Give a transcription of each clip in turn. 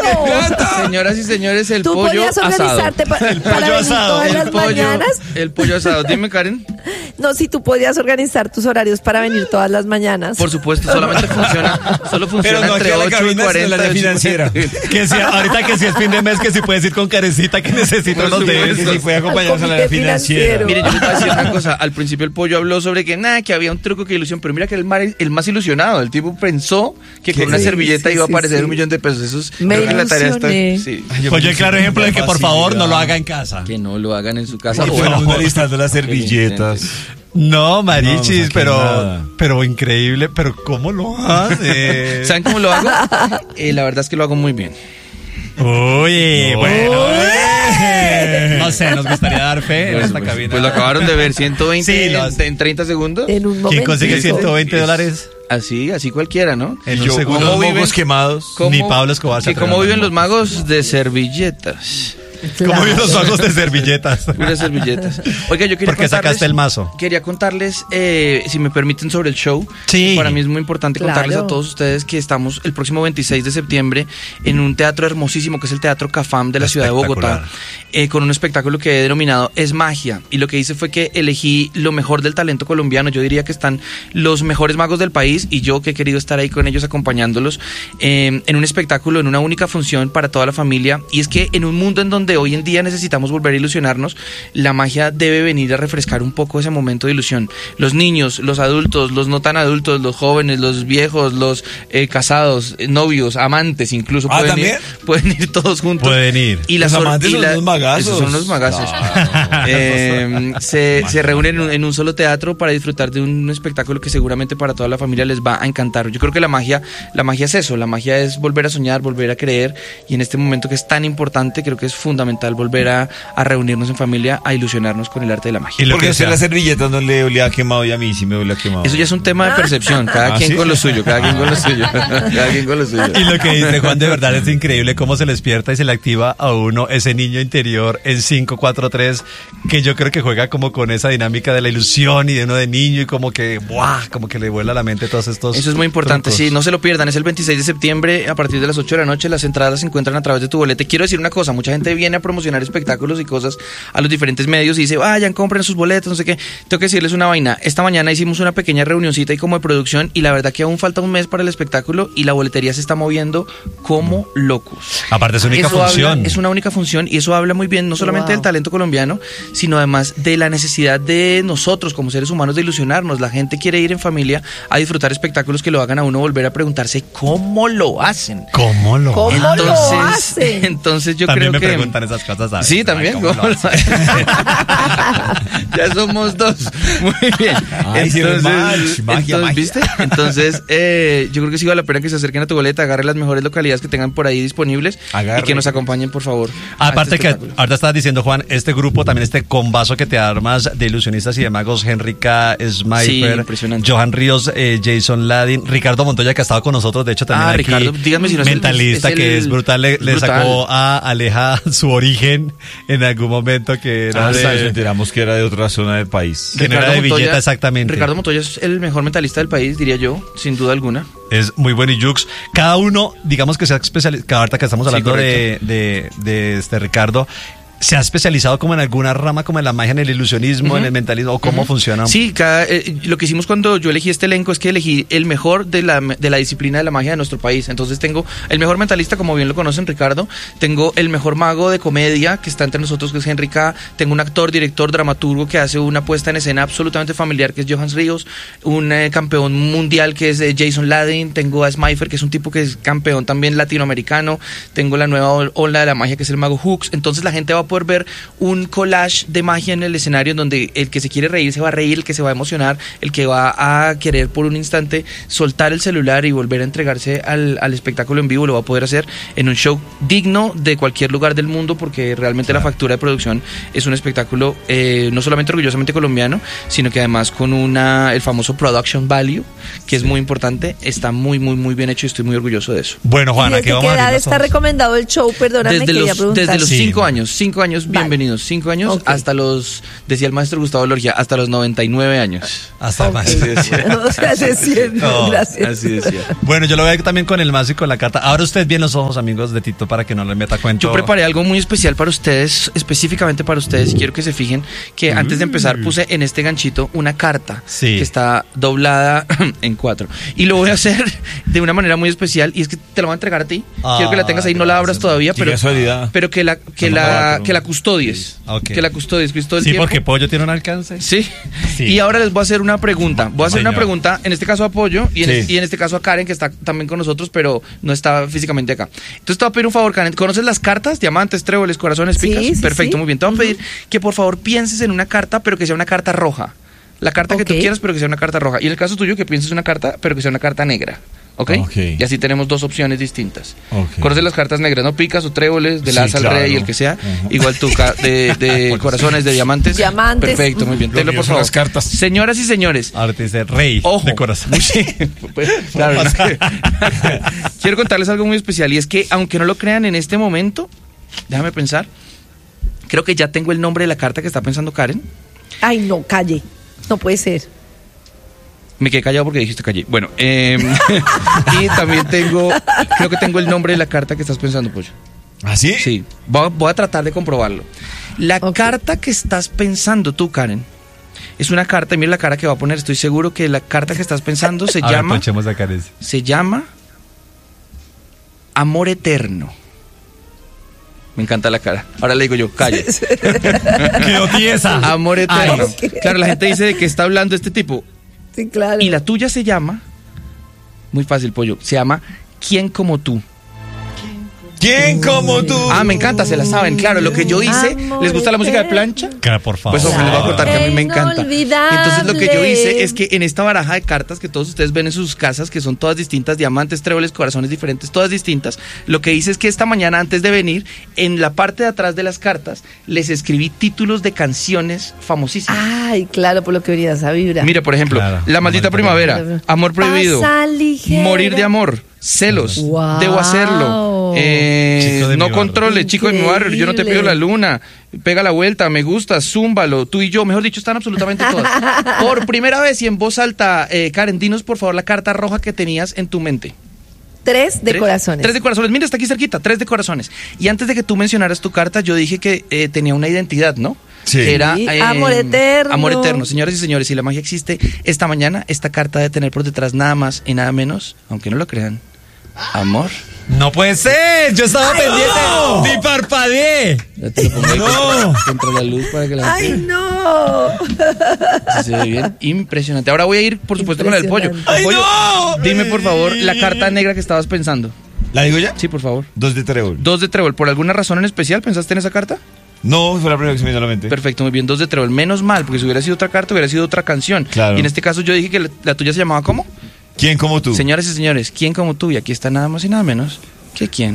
Señoras y señores, el ¿Tú pollo podías organizarte asado. para venir todas las mañanas? El pollo asado. Dime, Karen. No, si tú podías organizar tus horarios para venir todas las mañanas. Por supuesto, solo funciona no entre 8 y 40 de financiera. Que si, ahorita que si es fin de mes, que si puedes ir con Karencita, que necesito los de supuesto. si puede acompañarnos a la financiera. Mire, yo les voy a decir una cosa. Al principio el pollo habló sobre que que había un truco, que ilusión, pero mira que el más ilusionado. El tipo pensó que con una servilleta iba a aparecer $1 millón. Eso es creo que la tarea está. Sí. Pues yo claro ejemplo de que por favor no lo haga en casa. Que no lo hagan en su casa. Bueno, listando las servilletas. No, Marichis, pero increíble, pero ¿cómo lo hace? ¿Saben cómo lo hago? La verdad es que lo hago muy bien. Oye, bueno. No sé, nos gustaría dar fe en esta cabina. Pues lo acabaron de ver, 120 sí, en 30 segundos. En un momento. ¿Quién consigue $120? Así cualquiera, ¿no? En un segundo. ¿Cómo viven? Mogos quemados. Ni Pablo Escobar. ¿Cómo viven los magos? De servilletas. Como viven los magos de servilletas. Puras servilletas. Oiga, yo quería ¿Por qué sacaste el mazo? Quería contarles, si me permiten, sobre el show. Sí. Para mí es muy importante contarles a todos ustedes que estamos el próximo 26 de septiembre en un teatro hermosísimo que es el Teatro Cafam de la ciudad de Bogotá, con un espectáculo que he denominado Es Magia. Y lo que hice fue que elegí lo mejor del talento colombiano. Yo diría que están los mejores magos del país y yo que he querido estar ahí con ellos acompañándolos en un espectáculo, en una única función para toda la familia. Y es que en un mundo en donde hoy en día necesitamos volver a ilusionarnos, la magia debe venir a refrescar un poco ese momento de ilusión. Los niños, los adultos, los no tan adultos, los jóvenes, los viejos, los casados, novios, amantes, incluso pueden ir todos juntos. Pueden ir. Y los amantes son unos magazos. Esos son unos magazos. Se reúnen en un solo teatro para disfrutar de un espectáculo que seguramente para toda la familia les va a encantar. Yo creo que la magia es eso, la magia es volver a soñar, volver a creer, y en este momento que es tan importante, creo que es fundamental volver a reunirnos en familia, a ilusionarnos con el arte de la magia. Porque a usted la servilleta no le olía quemado y a mí sí me olía quemado. Eso ya es un tema de percepción, cada quien con lo suyo, cada quien con lo suyo. Y lo que dice Juan de verdad es increíble cómo se le despierta y se le activa a uno ese niño interior en 5, 4, 3, que yo creo que juega como con esa dinámica de la ilusión y de uno de niño y como que como que le vuela a la mente todos estos. Eso es muy importante, trucos. Sí, no se lo pierdan, es el 26 de septiembre a partir de las 8 de la noche, las entradas se encuentran a través de Tu Boleta. Quiero decir una cosa, mucha gente viene a promocionar espectáculos y cosas a los diferentes medios y dice, vayan, compren sus boletos, no sé qué. Tengo que decirles una vaina, esta mañana hicimos una pequeña reunioncita y como de producción, y la verdad que aún falta un mes para el espectáculo y la boletería se está moviendo como locos. Aparte es única función. Es una única función y eso habla muy bien no solamente del talento colombiano, sino además de la necesidad de nosotros como seres humanos de ilusionarnos. La gente quiere ir en familia a disfrutar espectáculos que lo hagan a uno volver a preguntarse cómo lo hacen. ¿Cómo lo hacen? Entonces yo también creo que... me preguntan esas cosas, ¿sabes? Sí, también. Ay, ¿cómo lo hacen? Ya somos dos. Muy bien. Magia. ¿Viste? Entonces, yo creo que sí vale la pena que se acerquen a Tu Boleta, agarren las mejores localidades que tengan por ahí disponibles y que nos acompañen, por favor. Aparte que ahorita estabas diciendo, Juan, este grupo, también este combazo que te armas de ilusionistas y de magos, Henrika Smiper, Johan Ríos, Jason Ladin, Ricardo Montoya, que ha estado con nosotros, de hecho también aquí, Ricardo, dígame si no mentalista, que es brutal, le sacó a Aleja su origen en algún momento, que era nos enteramos que era de otra zona del país. Que no era de Villeta, exactamente. Ricardo Montoya es el mejor mentalista del país, diría yo, sin duda alguna. Es muy bueno y Jux. Cada uno, digamos que sea especializado, ahorita que estamos hablando de Ricardo, ¿se ha especializado como en alguna rama, como en la magia, en el ilusionismo, en el mentalismo, o cómo funciona? Sí, lo que hicimos cuando yo elegí este elenco es que elegí el mejor de la disciplina de la magia de nuestro país. Entonces tengo el mejor mentalista, como bien lo conocen, Ricardo. Tengo el mejor mago de comedia que está entre nosotros, que es Henrika. Tengo un actor, director, dramaturgo que hace una puesta en escena absolutamente familiar, que es Johan Ríos. Un campeón mundial que es Jason Ladin. Tengo a Smifer, que es un tipo que es campeón también latinoamericano. Tengo la nueva ola de la magia, que es el mago Hooks. Entonces la gente va a poder ver un collage de magia en el escenario, en donde el que se quiere reír se va a reír, el que se va a emocionar, el que va a querer por un instante soltar el celular y volver a entregarse al espectáculo en vivo, lo va a poder hacer en un show digno de cualquier lugar del mundo, porque realmente la factura de producción es un espectáculo no solamente orgullosamente colombiano, sino que además con el famoso production value, que es muy importante. Está muy bien hecho y estoy muy orgulloso de eso. Bueno, Juana, ¿desde qué edad está recomendado el show? Perdóname, desde los 5 años. 5 5 años, Vale. bienvenidos. 5 años Ok. hasta los, decía el maestro Gustavo Lorgia, hasta los 99 años. Hasta más. O sea, de 100, No, gracias. Así decía. Bueno, yo lo veo también con el mazo y con la carta. Ahora usted bien los ojos, amigos de Tito, para que no le meta cuento. Yo preparé algo muy especial para ustedes, específicamente para ustedes, y quiero que se fijen que antes de empezar puse en este ganchito una carta Sí. que está doblada en 4. Y lo voy a hacer de una manera muy especial, y es que te lo voy a entregar a ti. Quiero que la tengas ahí, no la abras todavía, Qué pero, casualidad. pero que la custodies. Ok. Que la custodies, que es todo el Sí, tiempo. porque Pollo tiene un alcance. Sí. Sí. Y ahora les voy a hacer una pregunta. Voy a hacer una Señor. pregunta, en este caso a Pollo y en, Sí. y en este caso a Karen, que está también con nosotros, pero no está físicamente acá. Entonces te voy a pedir un favor, Karen. ¿Conoces las cartas? Diamantes, tréboles, corazones, Sí, picas. sí, Perfecto, sí. muy bien. Te voy a pedir que por favor pienses en una carta, pero que sea una carta roja. La carta que tú Ok. quieras, pero que sea una carta roja. Y en el caso tuyo, que pienses una carta, pero que sea una carta negra. ¿Ok? Ok. Y así tenemos dos opciones distintas. Ok. ¿Conoces las cartas negras, no? Picas o tréboles, del Sí, as al claro. rey, el que sea. Ajá. Igual tú, de corazones, de diamantes. Diamantes. Perfecto, muy bien. Lo Tenlo mío por son favor. las cartas. Señoras y señores, Ahora te dice rey ojo. de corazón. Sí, pues, claro, es que- quiero contarles algo muy especial, y es que aunque no lo crean en este momento, déjame pensar, creo que ya tengo el nombre de la carta que está pensando Karen. Ay, no, calle. No puede ser. Me quedé callado porque dijiste calle. Bueno, y también creo que tengo el nombre de la carta que estás pensando, Pollo. ¿Ah, sí? Sí, voy a tratar de comprobarlo. La Ok. carta que estás pensando tú, Karen, es una carta, y mira la cara que va a poner, estoy seguro que la carta que estás pensando se A ver, llama ponchemos a Karen. Amor Eterno. Me encanta la cara. Ahora le digo yo, calle. ¡Qué odiesa! Amor Eterno. Ay. Claro, la gente dice de qué está hablando este tipo. Sí, claro. Y la tuya se llama, muy fácil, Pollo, se llama ¿Quién como tú? ¿Quién como tú? Ah, me encanta, se la saben. Claro, lo que yo hice, Amor ¿les gusta la música de eterno. plancha? Cara, por favor. Pues hombre, les voy a contar que a mí me encanta. Inolvidable. Entonces lo que yo hice es que en esta baraja de cartas que todos ustedes ven en sus casas, que son todas distintas, diamantes, tréboles, corazones diferentes, todas distintas, lo que hice es que esta mañana antes de venir, en la parte de atrás de las cartas, les escribí títulos de canciones famosísimas. Ay, claro, por lo que venía esa vibra. Mira, por ejemplo, Claro, La maldita Amor primavera, Eterno. Amor prohibido, Pasa ligera. Morir de amor, Celos, Wow. Debo hacerlo, Chico de mi No barrio. controles, Chico de mi barrio, Yo no te pido Increíble. la luna, Pega la vuelta, Me gusta, Zúmbalo, Tú y yo, mejor dicho, están absolutamente todas. Por primera vez y en voz alta, Karen, dinos por favor la carta roja que tenías en tu mente. 3 de corazones. 3 de corazones, mira, está aquí cerquita, 3 de corazones. Y antes de que tú mencionaras tu carta, yo dije que tenía una identidad, ¿no? Sí. Que era Sí, amor eterno. Amor eterno. Señoras y señores, si la magia existe, esta mañana esta carta debe tener por detrás nada más y nada menos, aunque no lo crean, amor. ¡No puede ser! ¡Yo estaba pendiente! ¡Ni parpadeé! Ya te lo pongo ahí No. contra la luz para que la Ay, no. se ve bien. Impresionante. Ahora voy a ir, por supuesto, con el pollo. Impresionante. ¡Ay, Pollo, no! dime, por favor, la carta negra que estabas pensando. ¿La digo ya? Sí, por favor. 2 de trébol. 2 de trébol. ¿Por alguna razón en especial pensaste en esa carta? No, fue la primera que se me vino a la mente. Perfecto, muy bien. 2 de trébol. Menos mal, porque si hubiera sido otra carta, hubiera sido otra canción. Claro. Y en este caso yo dije que la tuya se llamaba ¿cómo? ¿Quién como tú? Señoras y señores, ¿quién como tú? Y aquí está nada más y nada menos que quién.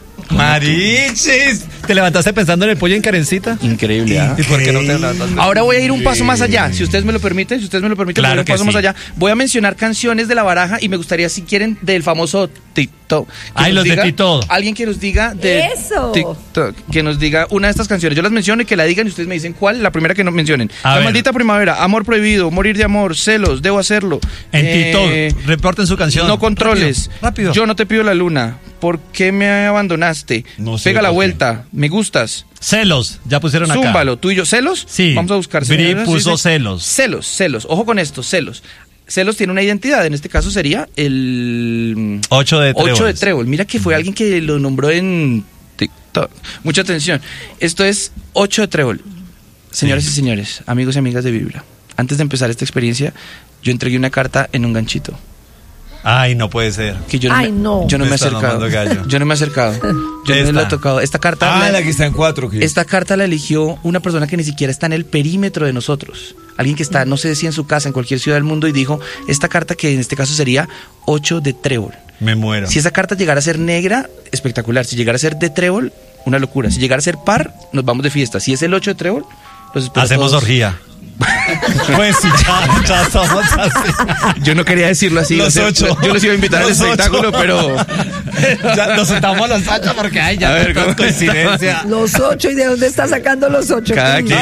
¡Marichis! ¿Te levantaste pensando en el pollo en Karencita? Increíble, ¿ah? ¿Y por qué no te levantaste? Ahora voy a ir un paso más allá, si ustedes me lo permiten, Claro voy a ir un que paso más sí. allá. Voy a mencionar canciones de la baraja y me gustaría, si quieren, del famoso TikTok. Que Ay, nos los de diga- TikTok. Alguien que nos diga de Eso. TikTok, que nos diga una de estas canciones. Yo las menciono y que la digan y ustedes me dicen cuál, la primera que nos mencionen. A La ver. maldita primavera, Amor prohibido, Morir de amor, Celos, Debo hacerlo. En TikTok, reporten su canción. No controles. Rápido. Yo no te pido la luna. ¿Por qué me abandonaste? No sé Pega la por qué. vuelta. Me gustas. Celos, ya pusieron acá. Zúmbalo. ¿Tú y yo? ¿Celos? Sí. Vamos a buscar Bri celos. puso Sí. celos. Celos. Ojo con esto, celos. Celos tiene una identidad. En este caso sería el 8 de trébol. 8 de trébol. Mira que fue alguien que lo nombró en TikTok. Mucha atención. Esto es 8 de trébol. Señoras y señores, amigos y amigas de Vibra, antes de empezar esta experiencia, yo entregué una carta en un ganchito. Ay, no puede ser. Que yo no, Ay, no. yo no me he Me están acercado. mamando gallo. Yo no me he acercado. Yo no Esta. la he tocado. Esta carta. Ah, la que está en 4. Esta carta la eligió una persona que ni siquiera está en el perímetro de nosotros. Alguien que está, no sé si en su casa, en cualquier ciudad del mundo, y dijo, esta carta que en este caso sería 8 de trébol. Me muero. Si esa carta llegara a ser negra, espectacular. Si llegara a ser de trébol, una locura. Si llegara a ser par, nos vamos de fiesta. Si es el 8 de trébol, los espero Hacemos todos. orgía. Pues sí, ya somos así. Yo no quería decirlo así. Los 8. Yo los iba a invitar al espectáculo, pero... Ya nos sentamos los 8 porque hay ya tanta coincidencia. Los 8, ¿y de dónde está sacando los 8? Cada quien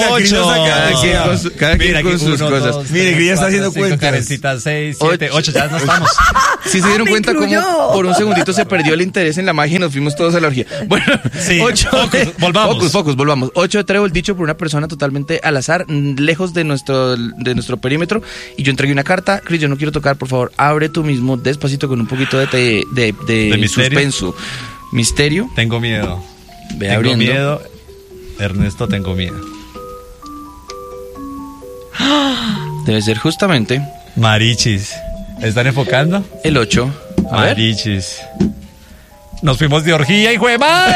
con sus cosas. Mire, que ya está haciendo cuentas. Karencita, 6, 7, 8, ya no estamos. Si se dieron me cuenta incluyó. cómo por un segundito se perdió el interés en la magia y nos fuimos todos a la orgía. Bueno, Sí, 8 volvamos. Focus, volvamos. 8 de trébol dicho por una persona totalmente al azar, lejos de nuestro perímetro. Y yo entregué una carta. Chris, yo no quiero tocar, por favor, abre tú mismo despacito con un poquito de misterio. suspenso. Misterio. Tengo miedo. Ve Tengo abriendo. miedo. Ernesto, tengo miedo. Debe ser justamente Marichis. ¿Están enfocando? el 8. A ver. Marichis. Nos fuimos de orgía, hijo de madre.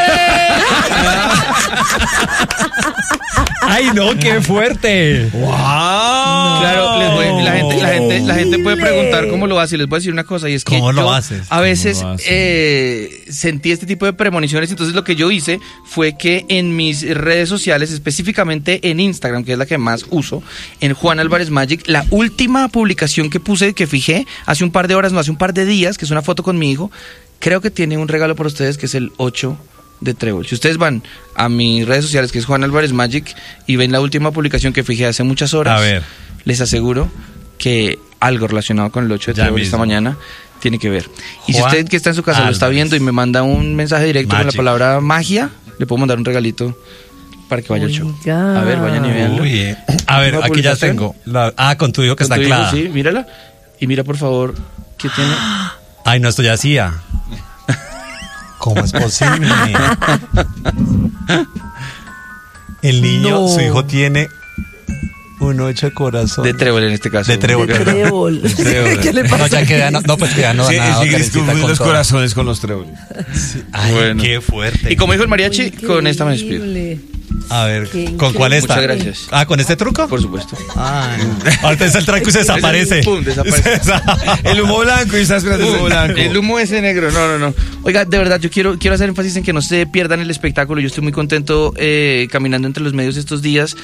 Ay, no, qué fuerte. ¡Wow! Claro, la gente puede preguntar cómo lo hace. Y les voy a decir una cosa, y es que ¿Cómo lo yo haces? a veces ¿Cómo lo haces? sentí este tipo de premoniciones. Entonces lo que yo hice fue que en mis redes sociales, específicamente en Instagram, que es la que más uso, en Juan Álvarez Magic, la última publicación que puse, que fijé hace un par de horas, no, hace un par de días, que es una foto con mi hijo, creo que tiene un regalo para ustedes, que es el 8 de trébol. Si ustedes van a mis redes sociales, que es Juan Álvarez Magic, y ven la última publicación que fijé hace muchas horas, A ver. les aseguro que algo relacionado con el 8 de Ya trébol mismo. esta mañana tiene que ver. Y si Juan usted que está en su casa lo está Álvarez. viendo y me manda un mensaje directo con la Magic. palabra magia, le puedo mandar un regalito para que vaya al show. Oiga. A ver, vayan y veanlo. Uy, a ver, ¿Una aquí ya publicación? tengo. Con tu hijo que Con está tu hijo, anclada. sí, mírala. Y mira, por favor, ¿qué tiene? Ay, no, esto ya hacía. ¿Cómo es posible? El niño, No. su hijo tiene un 8 de corazón. De trébol en este caso. De trébol. De trébol. Trébol. ¿Qué le No, pasa? ya que ya no, pues que ya no Sí, da nada. sí, Karencita, confunde con los todo. corazones con los tréboles. Ay, Bueno. qué fuerte. Y como dijo el mariachi, con esta me despido. Increíble. A ver, Qué ¿con cuál está? Muchas gracias. ¿Con este truco? Por supuesto. Ay. Ahorita es el tranco y se desaparece. Pum, desaparece. El humo blanco, y está esperando el humo blanco. El humo ese negro, no. Oiga, de verdad, yo quiero hacer énfasis en que no se pierdan el espectáculo. Yo estoy muy contento caminando entre los medios estos días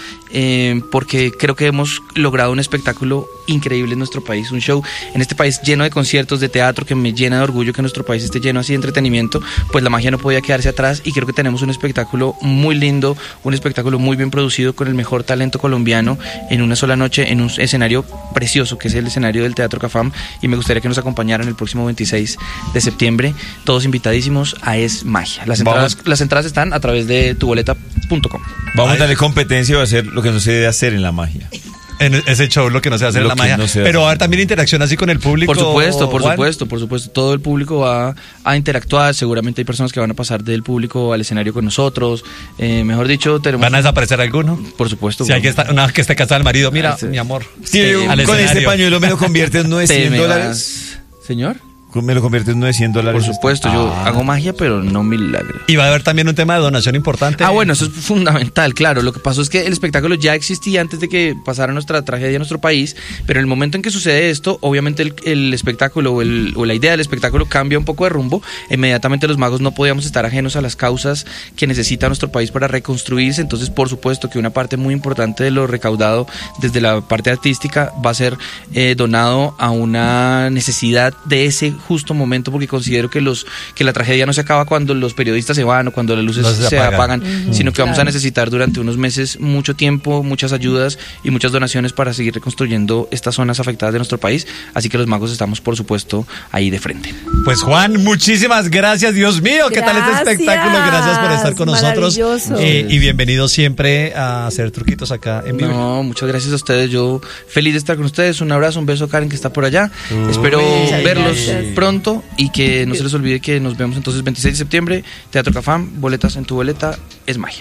porque creo que hemos logrado un espectáculo increíble en nuestro país. Un show en este país lleno de conciertos, de teatro, que me llena de orgullo que nuestro país esté lleno así de entretenimiento. Pues la magia no podía quedarse atrás y creo que tenemos un espectáculo muy lindo, un espectáculo muy bien producido con el mejor talento colombiano en una sola noche en un escenario precioso que es el escenario del Teatro Cafam, y me gustaría que nos acompañaran el próximo 26 de septiembre, todos invitadísimos a Es Magia. Las entradas están a través de tuboleta.com. Vamos Ay. a darle competencia y va a hacer lo que no se debe hacer en la magia. En ese show lo que no se hace en Lo la que magia. no se hace. Pero va a haber también interacción así con el público. Por supuesto. Juan. Todo el público va a interactuar. Seguramente hay personas que van a pasar del público al escenario con nosotros. Mejor dicho, tenemos... ¿Van a desaparecer alguno? Por supuesto. Si alguien está, una que esté casada el marido, mira, Sí. mi amor. Sí, al con este escenario. pañuelo me lo convierte en Te me $900. vas. Señor, Me lo convierte en $900. por supuesto, yo hago magia, pero no milagro. Y va a haber también un tema de donación importante. Bueno, eso es fundamental, claro. Lo que pasó es que el espectáculo ya existía antes de que pasara nuestra tragedia en nuestro país, pero en el momento en que sucede esto, obviamente el espectáculo o la idea del espectáculo cambia un poco de rumbo. Inmediatamente los magos no podíamos estar ajenos a las causas que necesita nuestro país para reconstruirse. Entonces, por supuesto que una parte muy importante de lo recaudado desde la parte artística va a ser donado a una necesidad de ese justo momento, porque considero que la tragedia no se acaba cuando los periodistas se van o cuando las luces No se se apagan. apagan, sino que vamos a Claro. necesitar durante unos meses mucho tiempo, muchas ayudas y muchas donaciones para seguir reconstruyendo estas zonas afectadas de nuestro país. Así que los magos estamos, por supuesto, ahí de frente. Pues Juan, muchísimas gracias. Dios mío, ¿qué tal este Gracias. espectáculo? Gracias por estar con nosotros. Maravilloso. Y bienvenido siempre a hacer truquitos acá en vivo. No, muchas gracias a ustedes. Yo feliz de estar con ustedes. Un abrazo, un beso a Karen que está por allá. Espero Muchas verlos gracias. pronto y que no se les olvide que nos vemos entonces 26 de septiembre, Teatro Cafam, boletas en tu boleta, Es Magia.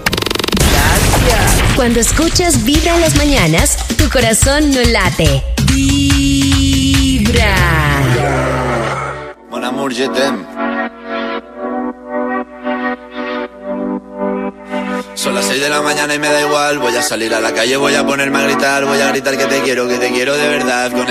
Cuando escuchas Vibra en las mañanas, tu corazón no late. Vibra. Mon amour, je t'aime. Son las 6 de la mañana y me da igual. Voy a salir a la calle, voy a ponerme a gritar. Voy a gritar que te quiero de verdad. Con